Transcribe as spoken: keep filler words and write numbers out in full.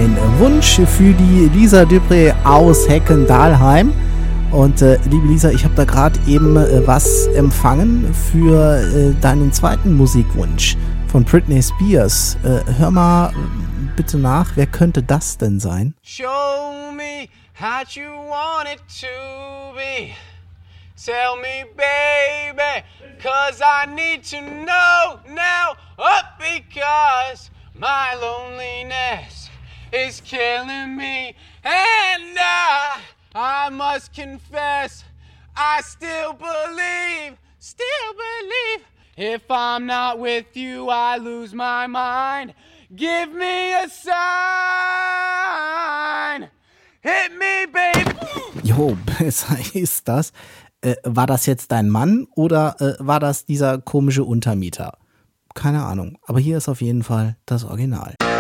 ein Wunsch für die Lisa Dupré aus Heckendalheim. Und äh, liebe Lisa, ich habe da gerade eben äh, was empfangen für äh, deinen zweiten Musikwunsch von Britney Spears. Äh, hör mal äh, bitte nach, wer könnte das denn sein? Show me how you want it to be. Tell me, baby, cause I need to know now. Up because my loneliness is killing me. And I, I must confess, I still believe, still believe. If I'm not with you, I lose my mind. Give me a sign. Hit me, baby. Jo, besser ist das. Äh, war das jetzt dein Mann oder äh, war das dieser komische Untermieter? Keine Ahnung, aber hier ist auf jeden Fall das Original.